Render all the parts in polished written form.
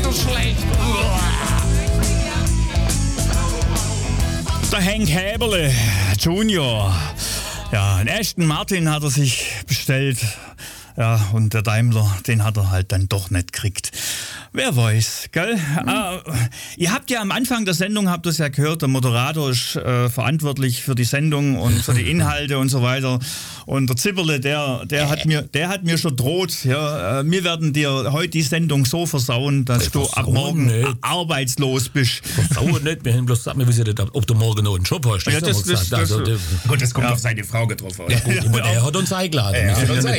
wieder schlecht. Der Hank Häberle Junior. Ja, einen Aston Martin hat er sich bestellt. Ja, und der Daimler, den hat er halt dann doch nicht gekriegt. Wer weiß, gell? Ihr habt ja am Anfang der Sendung, habt ihr es ja gehört, der Moderator ist verantwortlich für die Sendung und für die Inhalte und so weiter. Und der Zipperle, der hat mir schon droht, ja, wir werden dir heute die Sendung so versauen, dass du ab morgen arbeitslos bist. Versauen nicht, wir haben bloß gesagt, wir wissen nicht, ob du morgen noch einen Job hast. Ja, gut, das kommt auf seine Frau getroffen. Ja, gut, er hat uns eingeladen.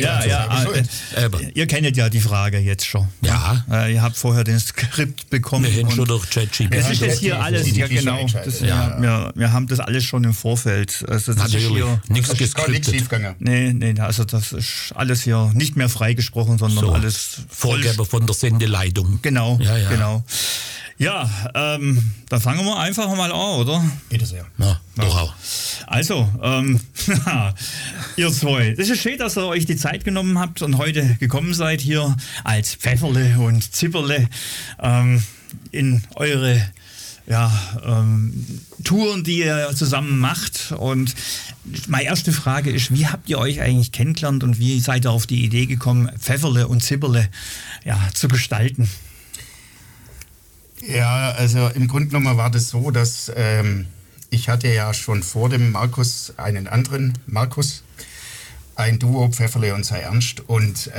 Ihr kennt ja die Frage jetzt schon. Ja. Ihr habt vorher den Skript bekommen. Wir haben schon durch ChatGPT. Das ist jetzt hier alles, ja genau. Wir haben das alles schon im Vorfeld. Also das natürlich, ist hier, nichts schiefgegangen. Nee, also das ist alles hier nicht mehr freigesprochen, sondern so, alles Vorgabe von der Sendeleitung. Genau, genau. Ja, dann fangen wir einfach mal an, oder? Bitte sehr. Na, doch auch. Also, ihr zwei, das ist schön, dass ihr euch die Zeit genommen habt und heute gekommen seid hier als Pfefferle und Zipperle in eure Touren, die ihr zusammen macht. Und meine erste Frage ist, wie habt ihr euch eigentlich kennengelernt und wie seid ihr auf die Idee gekommen, Pfefferle und Zipperle zu gestalten? Ja, also im Grunde genommen war das so, dass ich hatte ja schon vor dem Markus einen anderen Markus, ein Duo, Pfefferle und Sei Ernst. Und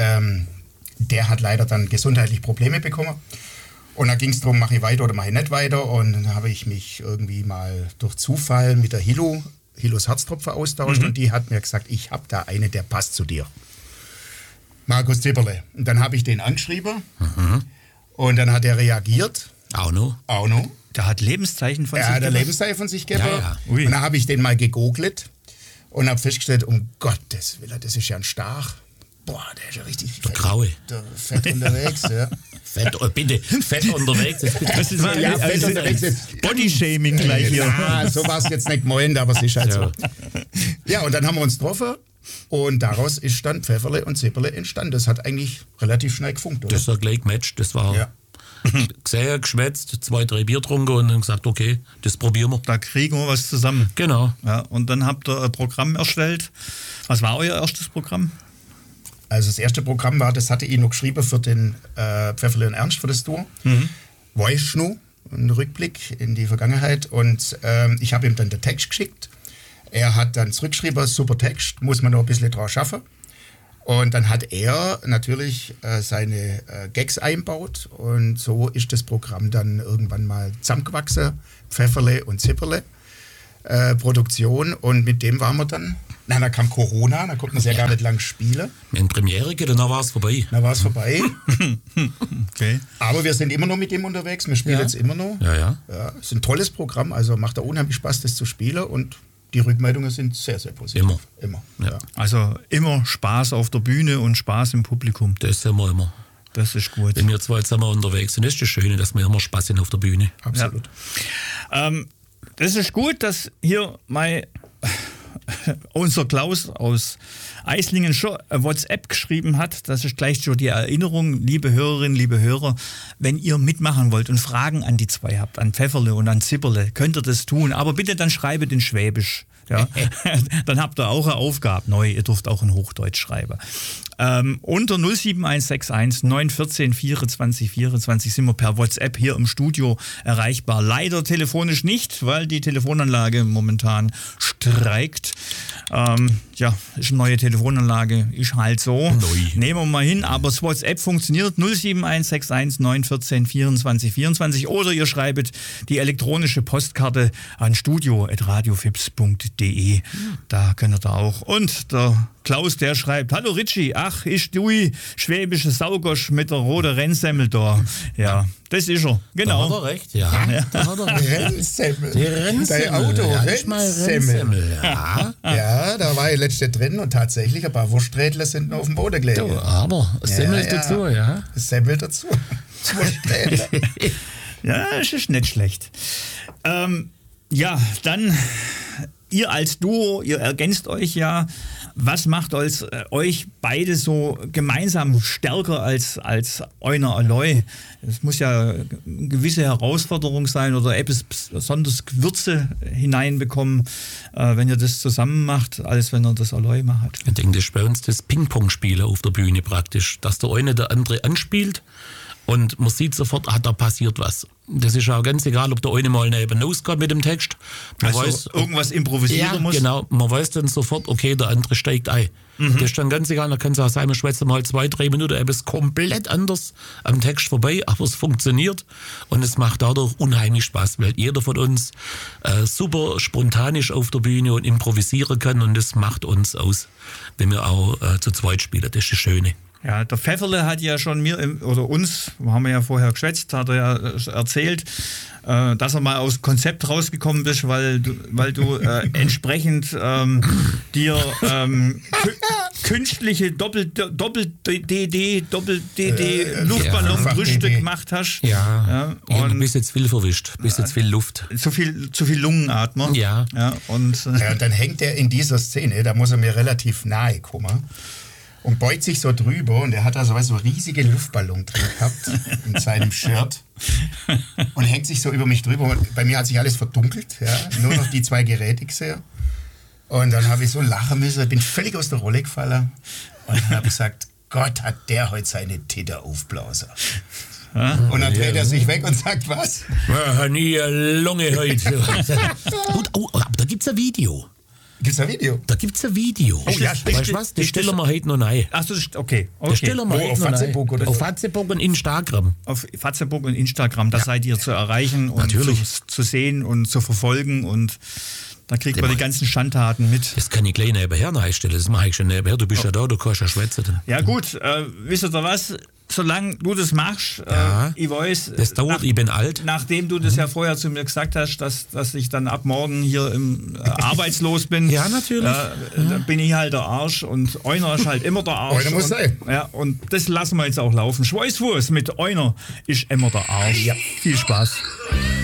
der hat leider dann gesundheitlich Probleme bekommen. Und da ging es darum, mache ich weiter oder mache ich nicht weiter. Und dann habe ich mich irgendwie mal durch Zufall mit der Hilos Herztropfer austauscht. Und die hat mir gesagt, ich habe da eine, der passt zu dir. Markus Zipperle. Und dann habe ich den angeschrieben. Und dann hat er reagiert. Auch noch. Der hat Lebenszeichen von sich gegeben? Er hat ein Lebenszeichen von sich gegeben. Ja. Und dann habe ich den mal gegoogelt und habe festgestellt, um Gottes Willen, das ist ja ein Stach. Boah, der ist ja richtig der Graue. Der fett unterwegs, ja. Fett unterwegs. Das ist fett unterwegs. Bodyshaming gleich hier. Ja, so war es jetzt nicht gemeint, aber es ist halt so. Ja, und dann haben wir uns getroffen. Und daraus ist dann Pfefferle und Zipperle entstanden. Das hat eigentlich relativ schnell gefunkt, oder? Das war gleich Match. Das war gesehen, geschwätzt, 2, 3 Bier getrunken und dann gesagt, okay, das probieren wir. Da kriegen wir was zusammen. Genau. Ja, und dann habt ihr ein Programm erstellt. Was war euer erstes Programm? Also das erste Programm war, das hatte ich noch geschrieben für den Pfefferle und Ernst, für das Duo. Weißt du, ein Rückblick in die Vergangenheit. Und ich habe ihm dann den Text geschickt. Er hat dann zurückgeschrieben, super Text, muss man noch ein bisschen drauf schaffen. Und dann hat er natürlich seine Gags einbaut und so ist das Programm dann irgendwann mal zusammengewachsen. Pfefferle und Zipperle Produktion und mit dem waren wir dann, da kam Corona, da konnte man sehr gar nicht lang spielen. In Premiere geht, dann war es vorbei. Da war es vorbei. Okay. Aber wir sind immer noch mit dem unterwegs, wir spielen jetzt immer noch. Ja. Es ist ein tolles Programm, also macht da unheimlich Spaß, das zu spielen und die Rückmeldungen sind sehr, sehr positiv. Immer. Ja. Also immer Spaß auf der Bühne und Spaß im Publikum. Das sind wir immer. Das ist gut. Wenn wir zwei jetzt einmal unterwegs sind, ist das Schöne, dass wir immer Spaß haben auf der Bühne. Absolut. Ja. Das ist gut, dass hier unser Klaus aus Eislingen schon WhatsApp geschrieben hat. Das ist gleich schon die Erinnerung, liebe Hörerinnen, liebe Hörer. Wenn ihr mitmachen wollt und Fragen an die zwei habt, an Pfefferle und an Zipperle, könnt ihr das tun. Aber bitte dann schreibt in Schwäbisch. Ja? Dann habt ihr auch eine Aufgabe neu. Ihr dürft auch in Hochdeutsch schreiben. Unter 07161 914 24 24 sind wir per WhatsApp hier im Studio erreichbar. Leider telefonisch nicht, weil die Telefonanlage momentan streikt. Ist eine neue Telefonanlage, ist halt so. Nehmen wir mal hin, aber das WhatsApp funktioniert 07161 914 24 24 oder ihr schreibt die elektronische Postkarte an studio@radiofips.de. Da könnt ihr da auch. Und der Klaus, der schreibt, hallo Ritchie, ach, ich du schwäbische Saugosch mit der roten Rennsemmel da. Ja, das ist er, genau. Da hat er recht, ja. Da hat er recht. Rennsemmel. Die Rennsemmel. Dein Auto, Rennsemmel. Ja. Ja, da war ich letzte drin und tatsächlich ein paar Wursträdler sind noch auf dem Boden gelegen. Aber Semmel dazu, ja. Semmel dazu. Wursträdler. Ja, das ist nicht schlecht. Dann ihr als Duo, ihr ergänzt euch ja. Was macht euch beide so gemeinsam stärker als Euner Aloy? Es muss ja eine gewisse Herausforderung sein oder etwas besonders Gewürze hineinbekommen, wenn ihr das zusammen macht, als wenn ihr das Aloy macht. Ich denke, das ist bei uns das Ping-Pong-Spiel auf der Bühne praktisch, dass der eine der andere anspielt und man sieht sofort, da passiert was. Das ist auch ganz egal, ob der eine mal neben ausgeht mit dem Text. Man weiß, irgendwas improvisieren muss. Genau, man weiß dann sofort, okay, der andere steigt ein. Das ist dann ganz egal, da kann es auch sein, man schwätzt mal 2-3 Minuten etwas komplett anders am Text vorbei, aber es funktioniert und es macht dadurch unheimlich Spaß, weil jeder von uns super spontanisch auf der Bühne und improvisieren kann und das macht uns aus, wenn wir auch zu zweit spielen. Das ist das Schöne. Ja, der Pfefferle hat ja schon uns, haben wir ja vorher geschwätzt, hat er ja erzählt, dass er mal aus Konzept rausgekommen bist, weil du entsprechend dir künstliche Doppel-DD Luftballonbrüste gemacht hast. Ja, und du bist jetzt viel verwischt, bist jetzt viel Luft. Zu viel Lungenatmer. Ja. Und dann hängt er in dieser Szene, da muss er mir relativ nahe kommen. Und beugt sich so drüber und er hat da so einen riesigen Luftballon drin gehabt in seinem Shirt und hängt sich so über mich drüber. Bei mir hat sich alles verdunkelt, ja, nur noch die 2 Geräte gesehen. Und dann habe ich so lachen müssen, bin völlig aus der Rolle gefallen und dann habe ich gesagt, Gott, hat der heute seine Titter aufblasen. Und dann dreht er sich weg und sagt, was? Nie Lunge heute. Aber da gibt es ein Video. Gibt's ein Video? Da gibt's ein Video. Oh, ja, weißt du was? Das stellen wir heute noch rein. Achso, okay. Das stellen wir heute auf noch Facebook rein. oder Auf so? Facebook und Instagram. Auf Facebook und Instagram, da seid ihr zu erreichen und Natürlich. zu sehen und zu verfolgen und da kriegt man die ganzen Schandtaten mit. Das kann ich gleich nebenher einstellen. Das mache ich schon nebenher. Du bist ja da, du kannst ja schwätzen. Ja gut, wisst ihr was? Solange du das machst, ich weiß... Das dauert, ich bin alt. Nachdem du das ja vorher zu mir gesagt hast, dass ich dann ab morgen hier arbeitslos bin. Ja, natürlich. Dann bin ich halt der Arsch und Euner ist halt immer der Arsch. Euner muss sein. Ja, und das lassen wir jetzt auch laufen. Schweißfuß mit Euner ist immer der Arsch. Ja. Viel Spaß.